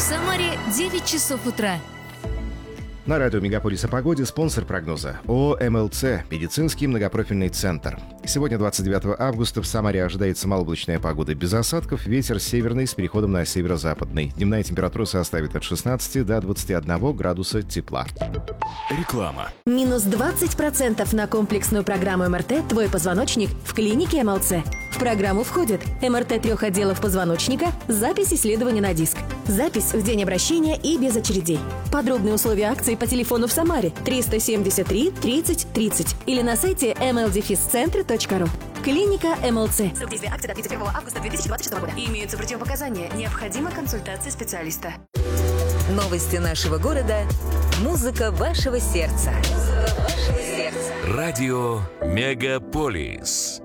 Самаре 9 часов утра. На радио «Мегаполис» о погоде спонсор прогноза ООО «МЛЦ» – медицинский многопрофильный центр. Сегодня, 29 августа, в Самаре ожидается малооблачная погода без осадков, ветер северный с переходом на северо-западный. Дневная температура составит от 16 до 21 градуса тепла. Реклама. Минус 20% на комплексную программу МРТ «Твой позвоночник» в клинике МЛЦ. В программу входит МРТ 3 отделов позвоночника, запись исследования на диск, запись в день обращения и без очередей. Подробные условия акции по телефону в Самаре 373 30 30 или на сайте mldefiscentre.ru. Клиника МЛЦ. Срок действия акции до 31 августа 2026 года. Имеются противопоказания. Необходима консультация специалиста. Новости нашего города. Музыка вашего сердца. Радио «Мегаполис».